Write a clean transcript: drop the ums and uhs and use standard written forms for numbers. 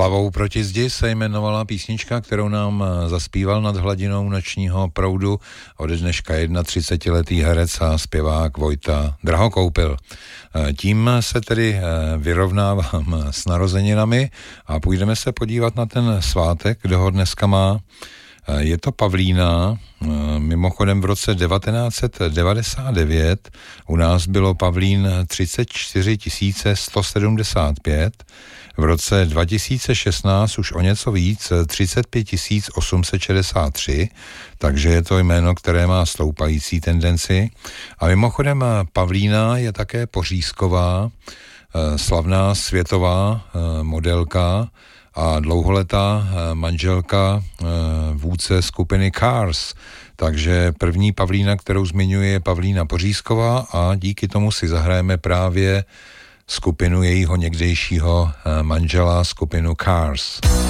Hlavou proti zdi se jmenovala písnička, kterou nám zaspíval nad hladinou nočního proudu ode dneška 31letý herec a zpěvák Vojta Drahokoupil. Tím se tedy vyrovnávám s narozeninami a půjdeme se podívat na ten svátek, kdo ho dneska má. Je to Pavlína, mimochodem v roce 1999 u nás bylo Pavlín 34 175, v roce 2016 už o něco víc, 35 863, takže je to jméno, které má stoupající tendenci. A mimochodem Pavlína je také pořízková, slavná světová modelka a dlouholetá manželka vůdce skupiny Cars. Takže první Pavlína, kterou zmiňuje, je Pavlína Pořízková a díky tomu si zahrajeme právě skupinu jejího někdejšího manžela, skupinu Cars.